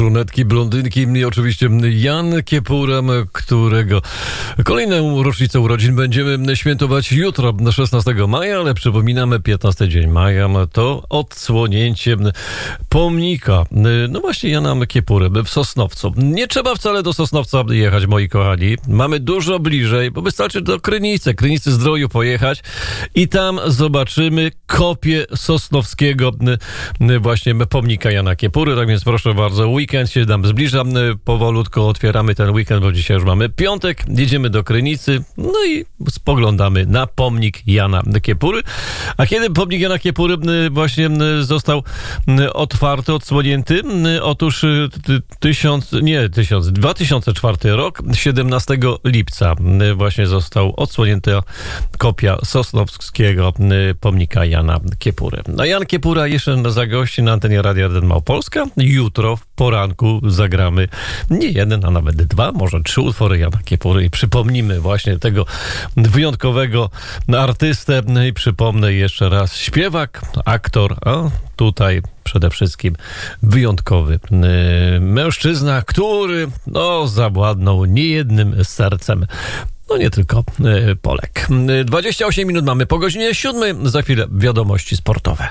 brunetki, blondynki i oczywiście Jan Kiepura, którego kolejną rocznicę urodzin będziemy świętować jutro, 16 maja, ale przypominamy 15 dzień maja, to odsłonięcie pomnika, no właśnie Jana Kiepury w Sosnowcu. Nie trzeba wcale do Sosnowca jechać, moi kochani. Mamy dużo bliżej, bo wystarczy do Krynicy Zdroju pojechać i tam zobaczymy kopię sosnowskiego właśnie pomnika Jana Kiepury. Tak więc proszę bardzo, weekend się nam zbliża. Powolutku otwieramy ten weekend, bo dzisiaj już mamy piątek. Jedziemy do Krynicy, no i spoglądamy na pomnik Jana Kiepury. A kiedy pomnik Jana Kiepury właśnie został otwarty, odsłonięty? Otóż 2004 rok, 17 lipca właśnie został odsłonięta kopia sosnowskiego pomnika Jana Kiepury. No Jan Kiepura jeszcze zagości na antenie Radia 1 Małopolska. Jutro w poranku zagramy nie jeden, a nawet dwa, może trzy utwory Jana Kiepury i przypomnimy właśnie tego wyjątkowego artystę. I przypomnę jeszcze raz, śpiewak, aktor, a tutaj przede wszystkim wyjątkowy mężczyzna, który zawładnął niejednym sercem. No nie tylko Polek. 28 minut mamy po godzinie 7. Za chwilę wiadomości sportowe.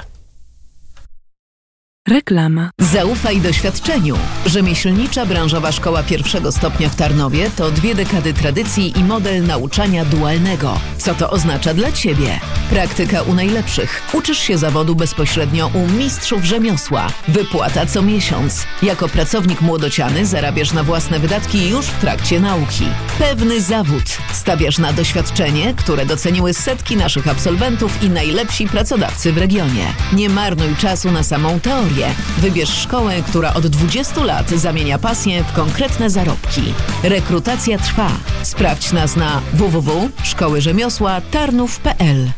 Reklama. Zaufaj doświadczeniu. Rzemieślnicza branżowa szkoła pierwszego stopnia w Tarnowie to 2 dekady tradycji i model nauczania dualnego. Co to oznacza dla Ciebie? Praktyka u najlepszych. Uczysz się zawodu bezpośrednio u mistrzów rzemiosła. Wypłata co miesiąc. Jako pracownik młodociany zarabiasz na własne wydatki już w trakcie nauki. Pewny zawód. Stawiasz na doświadczenie, które doceniły setki naszych absolwentów i najlepsi pracodawcy w regionie. Nie marnuj czasu na samą teorię. Wybierz szkołę, która od 20 lat zamienia pasję w konkretne zarobki. Rekrutacja trwa. Sprawdź nas na www.szkołyrzemiosła-tarnów.pl.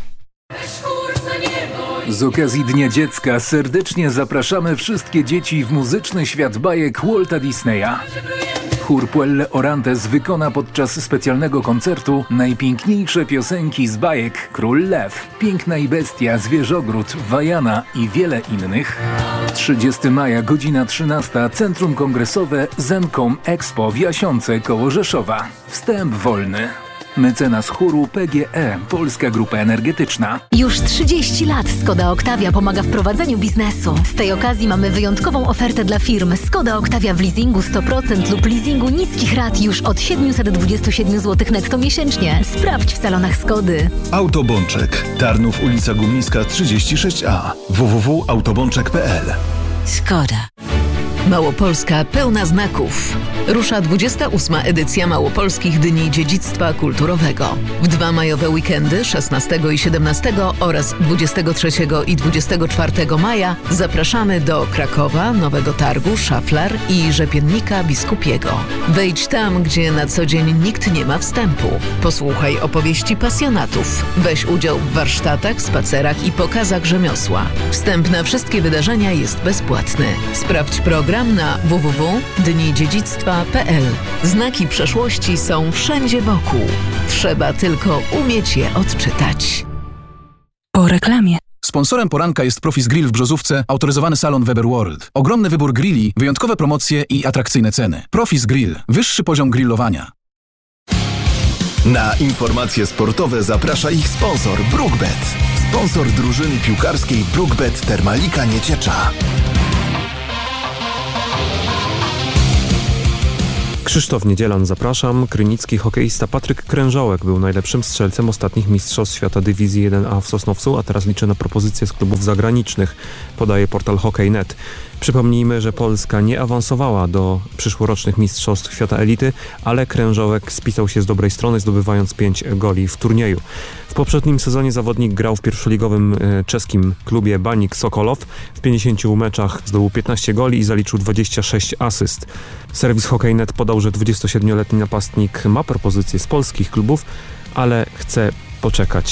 Z okazji Dnia Dziecka serdecznie zapraszamy wszystkie dzieci w muzyczny świat bajek Walta Disneya. Chór Puelle Orantes wykona podczas specjalnego koncertu najpiękniejsze piosenki z bajek Król Lew, Piękna i Bestia, Zwierzogród, Wajana i wiele innych. 30 maja, godzina 13, Centrum Kongresowe Zencom Expo w Jasiące koło Rzeszowa. Wstęp wolny. Mecenas chóru PGE, Polska Grupa Energetyczna. Już 30 lat Skoda Octavia pomaga w prowadzeniu biznesu. Z tej okazji mamy wyjątkową ofertę dla firm. Skoda Octavia w leasingu 100% lub leasingu niskich rat już od 727 zł netto miesięcznie. Sprawdź w salonach Skody. Autobączek. Tarnów, ulica Górnicka 36A. www.autobączek.pl. Skoda. Małopolska pełna znaków. Rusza 28. edycja Małopolskich Dni Dziedzictwa Kulturowego. W 2 majowe weekendy 16 i 17 oraz 23 i 24 maja zapraszamy do Krakowa, Nowego Targu, Szaflar i Rzepiennika Biskupiego. Wejdź tam, gdzie na co dzień nikt nie ma wstępu. Posłuchaj opowieści pasjonatów. Weź udział w warsztatach, spacerach i pokazach rzemiosła. Wstęp na wszystkie wydarzenia jest bezpłatny. Sprawdź program na www.dnidziedzictwa.pl. Znaki przeszłości są wszędzie wokół. Trzeba tylko umieć je odczytać. Po reklamie. Sponsorem poranka jest Profis Grill w Brzozówce, autoryzowany salon Weber World. Ogromny wybór grilli, wyjątkowe promocje i atrakcyjne ceny. Profis Grill. Wyższy poziom grillowania. Na informacje sportowe zaprasza ich sponsor Brookbet. Sponsor drużyny piłkarskiej Brookbet Termalika Nieciecza. Krzysztof Niedzielan, zapraszam. Krynicki hokeista Patryk Krężołek był najlepszym strzelcem ostatnich Mistrzostw Świata Dywizji 1A w Sosnowcu, a teraz liczy na propozycje z klubów zagranicznych, podaje portal Hockey.net. Przypomnijmy, że Polska nie awansowała do przyszłorocznych Mistrzostw Świata Elity, ale Krężołek spisał się z dobrej strony, zdobywając 5 goli w turnieju. W poprzednim sezonie zawodnik grał w pierwszoligowym czeskim klubie Baník Sokolov. W 50 meczach zdobył 15 goli i zaliczył 26 asyst. Serwis Hockey.net podał, że 27-letni napastnik ma propozycje z polskich klubów, ale chce poczekać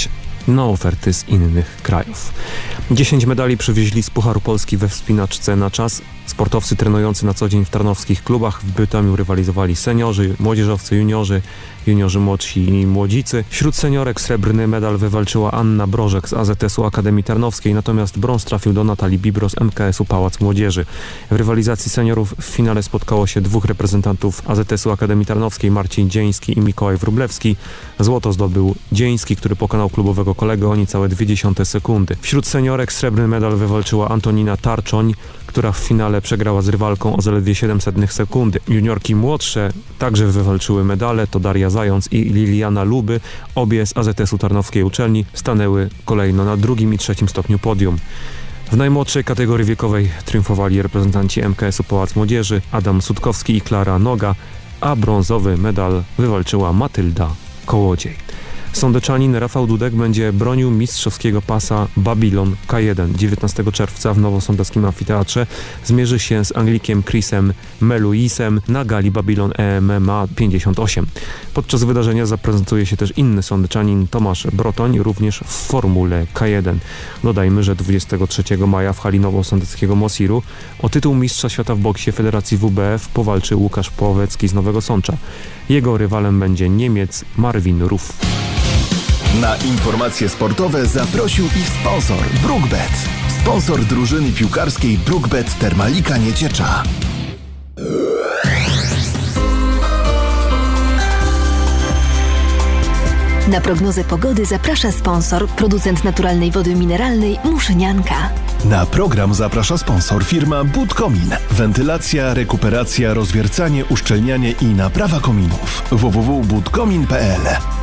na oferty z innych krajów. 10 medali przywieźli z Pucharu Polski we wspinaczce na czas. Sportowcy trenujący na co dzień w tarnowskich klubach w Bytomiu rywalizowali seniorzy, młodzieżowcy, juniorzy młodsi i młodzicy. Wśród seniorek srebrny medal wywalczyła Anna Brożek z AZS-u Akademii Tarnowskiej, natomiast brąz trafił do Natalii Bibro z MKS-u Pałac Młodzieży. W rywalizacji seniorów w finale spotkało się dwóch reprezentantów AZS-u Akademii Tarnowskiej, Marcin Dzieński i Mikołaj Wróblewski. Złoto zdobył Dzieński, który pokonał klubowego kolegę o niecałe 0,2 sekundy. Wśród seniorek srebrny medal wywalczyła Antonina Tarczoń, która w finale przegrała z rywalką o zaledwie 0,07 sekundy. Juniorki młodsze także wywalczyły medale, to Daria Zając i Liliana Luby, obie z AZS-u Tarnowskiej Uczelni, stanęły kolejno na drugim i trzecim stopniu podium. W najmłodszej kategorii wiekowej triumfowali reprezentanci MKS-u Pałac Młodzieży, Adam Sutkowski i Klara Noga, a brązowy medal wywalczyła Matylda Kołodziej. Sądeczanin Rafał Dudek będzie bronił mistrzowskiego pasa Babylon K1. 19 czerwca w Nowosądeckim Amfiteatrze zmierzy się z Anglikiem Chrisem Meluisem na gali Babylon MMA 58. Podczas wydarzenia zaprezentuje się też inny sądeczanin Tomasz Brotoń, również w formule K1. Dodajmy, że 23 maja w hali Nowosądeckiego Mosiru o tytuł mistrza świata w boksie Federacji WBF powalczy Łukasz Pławecki z Nowego Sącza. Jego rywalem będzie Niemiec Marvin Ruff. Na informacje sportowe zaprosił ich sponsor BrookBet. Sponsor drużyny piłkarskiej BrookBet Termalika Nieciecza. Na prognozę pogody zaprasza sponsor, producent naturalnej wody mineralnej Muszynianka. Na program zaprasza sponsor firma Budkomin. Wentylacja, rekuperacja, rozwiercanie, uszczelnianie i naprawa kominów. www.budkomin.pl.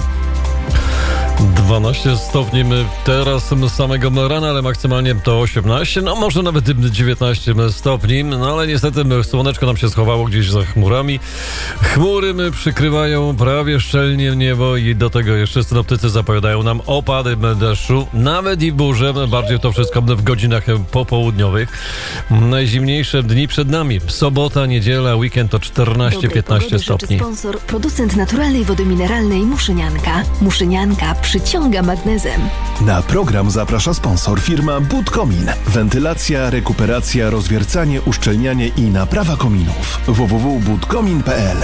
12 stopni teraz samego rana, ale maksymalnie to 18, no może nawet 19 stopni, no ale niestety słoneczko nam się schowało gdzieś za chmurami. Chmury przykrywają prawie szczelnie niebo i do tego jeszcze synoptycy zapowiadają nam opady deszczu, nawet i burze, bardziej to wszystko w godzinach popołudniowych. Najzimniejsze dni przed nami. Sobota, niedziela, weekend to 14-15 stopni. Sponsor, producent naturalnej wody mineralnej Muszynianka. Muszynianka przyciąga magnezem. Na program zaprasza sponsor firma Budkomin. Wentylacja, rekuperacja, rozwiercanie, uszczelnianie i naprawa kominów. www.budkomin.pl.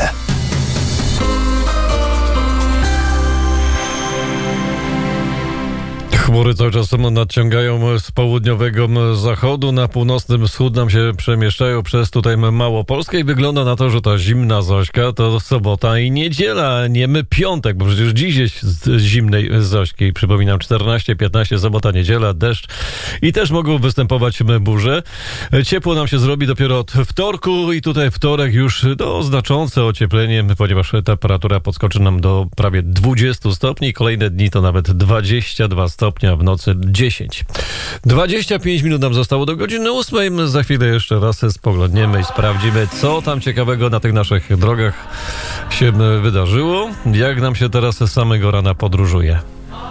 Chmury cały czas nadciągają z południowego zachodu, na północnym wschód nam się przemieszczają przez tutaj Małopolskę i wygląda na to, że ta zimna Zośka to sobota i niedziela, a nie piątek, bo przecież dziś jest z zimnej Zośki. Przypominam, 14-15, sobota, niedziela, deszcz i też mogą występować burze. Ciepło nam się zrobi dopiero od wtorku i tutaj wtorek już znaczące ocieplenie, ponieważ temperatura podskoczy nam do prawie 20 stopni. Kolejne dni to nawet 22 stopnie. A w nocy 10. 25 minut nam zostało do godziny 8. Za chwilę jeszcze raz spoglądniemy i sprawdzimy, co tam ciekawego na tych naszych drogach się wydarzyło. Jak nam się teraz z samego rana podróżuje.